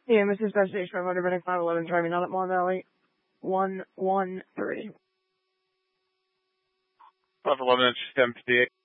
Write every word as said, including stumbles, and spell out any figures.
Yeah, Missus Destination five hundred, Benning five eleven, driving out at Mon Valley. one one three. five eleven, seven fifty-eight.